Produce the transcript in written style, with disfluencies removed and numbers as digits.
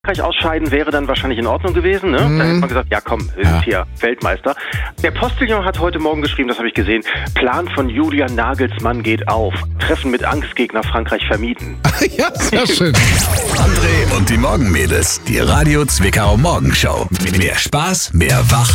Ausscheiden wäre dann wahrscheinlich in Ordnung gewesen, ne? Da hätte man gesagt, ja komm, wir sind hier Weltmeister. Der Postillon hat heute Morgen geschrieben, das habe ich gesehen, Plan von Julian Nagelsmann geht auf. Treffen mit Angstgegner Frankreich vermieden. Ja, sehr schön. André und die Morgenmädels, die Radio Zwickau Morgenshow. Mehr Spaß, mehr Wach.